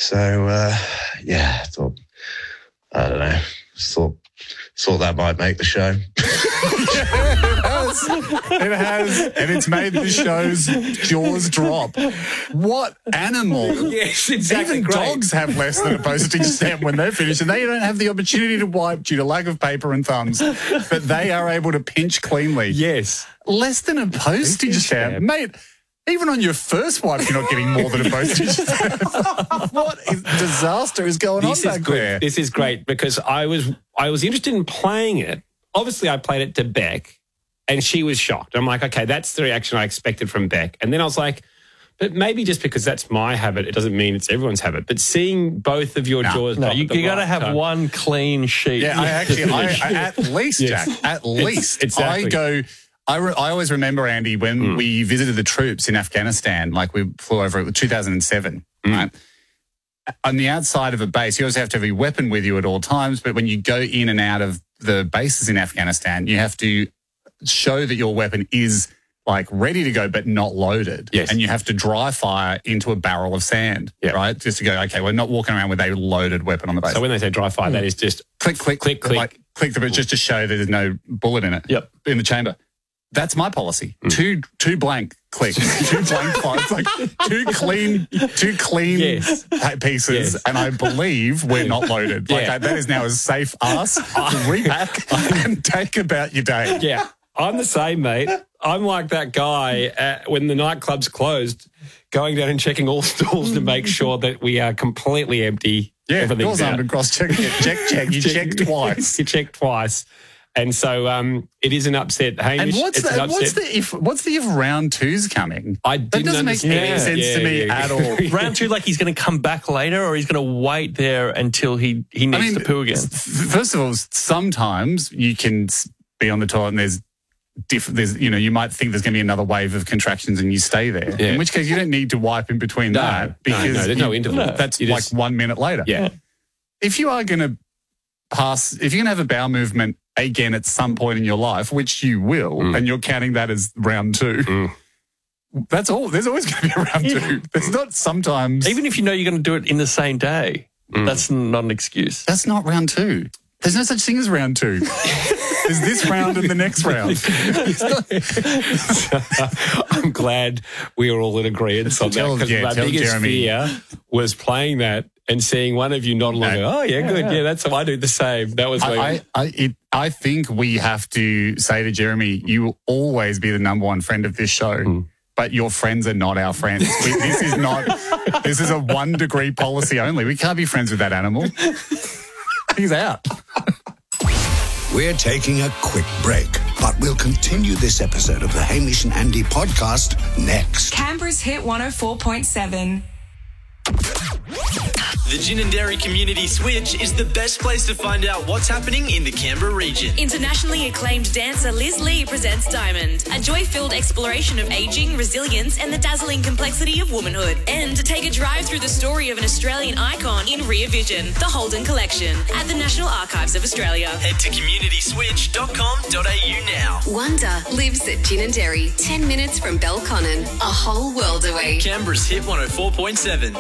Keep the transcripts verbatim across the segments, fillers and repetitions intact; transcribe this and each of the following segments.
So, uh, yeah, I thought, I don't know, thought, thought that might make the show. it has. It has. And it's made the show's jaws drop. What animal? Yes, exactly. Even Great. dogs have less than a postage stamp when they're finished, and they don't have the opportunity to wipe due to lack of paper and thumbs, but they are able to pinch cleanly. Yes. Less than a postage stamp. Mate, even on your first wipe, you're not getting more than a postage stamp. What is, disaster is going This on is back good. there? This is great because I was I was interested in playing it. Obviously, I played it to Beck, and she was shocked. I'm like, okay, that's the reaction I expected from Beck. And then I was like, but maybe just because that's my habit, it doesn't mean it's everyone's habit. But seeing both of your No, jaws, No, drop you, at the you got to right have time. one clean sheet. Yeah, I actually, I, I, at least, Yes. Jack, at least. exactly. I go, I, re, I always remember, Andy, when Mm. we visited the troops in Afghanistan, like we flew over it two thousand seven, Mm. right? On the outside of a base, you always have to have your weapon with you at all times, but when you go in and out of the bases in Afghanistan, you have to show that your weapon is like ready to go but not loaded. Yes. And you have to dry fire into a barrel of sand, Yeah. right? Just to go, okay, we're not walking around with a loaded weapon on the base. So when they say dry fire, that is just click, click, click, click. like click the bit just to show that there's no bullet in it. Yep. In the chamber. That's my policy. Mm. Two two blank clicks, two blank fires, like two clean, two clean Yes. pa- pieces, Yes. and I believe we're not loaded. Like Yeah. I, that is now as safe us to repack and take about your day. yeah. I'm the same, mate. I'm like that guy uh, when the nightclub's closed, going down and checking all stalls to make sure that we are completely empty. Yeah, Everything's doors armed out. and cross check, check, check. You check twice. You check twice. And so um, it is an upset. Hamish, And what's it's the, an what's upset. the if what's the if round two's coming? I That didn't doesn't make any understand. sense to Yeah, me yeah, at yeah. all. Round two, like he's going to come back later, or he's going to wait there until he, he needs to poo again. s- First of all, sometimes you can s- be on the toilet and there's different. There's you know you might think there's going to be another wave of contractions and you stay there. Yeah. In which case you don't need to wipe in between No, that no, because no, there's no you- interval. That's You like just- one minute later. Yeah. If you are going to pass, if you're going to have a bowel movement again at some point in your life, which you will, Mm. and you're counting that as round two. Mm. That's all. There's always going to be a round two. There's not sometimes. Even if you know you're going to do it in the same day, Mm. that's not an excuse. That's not round two. There's no such thing as round two. There's this round and the next round. I'm glad we are all in agreement on Tell- that because yeah, my tell biggest Jeremy. fear was playing that and seeing one of you nod along. No. Go, oh yeah, good, yeah, that's how I do the same. That was my. I, I, I, it, I think we have to say to Jeremy, you will always be the number one friend of this show, Mm. but your friends are not our friends. We, this is not, this is a one degree policy only. We can't be friends with that animal. He's out. We're taking a quick break, but we'll continue this episode of the Hamish and Andy podcast next. Canberra's Hit one oh four point seven. The Gin and Dairy Community Switch is the best place to find out what's happening in the Canberra region. Internationally acclaimed dancer Liz Lee presents Diamond, a joy-filled exploration of aging, resilience, and the dazzling complexity of womanhood. And to take a drive through the story of an Australian icon in Rear Vision, the Holden Collection, at the National Archives of Australia. Head to community switch dot com dot a u now. Wonder lives at Gin and Dairy, ten minutes from Belconnen, a whole world away. Canberra's Hit one oh four point seven.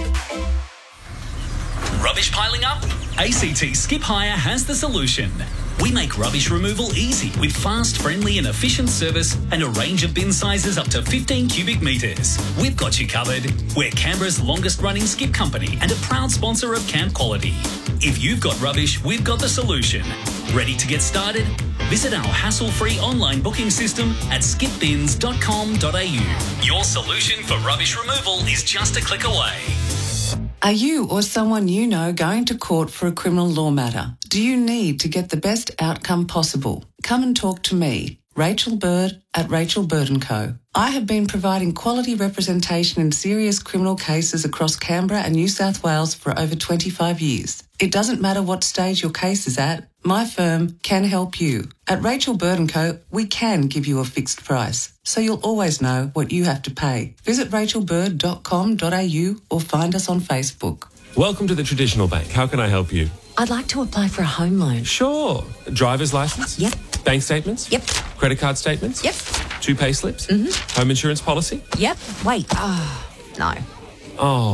Rubbish piling up? A C T Skip Hire has the solution. We make rubbish removal easy with fast, friendly and efficient service and a range of bin sizes up to fifteen cubic metres. We've got you covered. We're Canberra's longest running skip company and a proud sponsor of Camp Quality. If you've got rubbish, we've got the solution. Ready to get started? Visit our hassle-free online booking system at skip bins dot com dot a u. Your solution for rubbish removal is just a click away. Are you or someone you know going to court for a criminal law matter? Do you need to get the best outcome possible? Come and talk to me, Rachel Bird at Rachel Bird and Co. I have been providing quality representation in serious criminal cases across Canberra and New South Wales for over twenty-five years. It doesn't matter what stage your case is at, my firm can help you. At Rachel Bird and Co, we can give you a fixed price, so you'll always know what you have to pay. Visit rachel bird dot com dot a u or find us on Facebook. Welcome to the Traditional Bank. How can I help you? I'd like to apply for a home loan. Sure. Driver's license? Yep. Bank statements? Yep. Credit card statements? Yep. Two pay slips? Mm-hmm. Home insurance policy? Yep. Wait. Ah, no. Oh.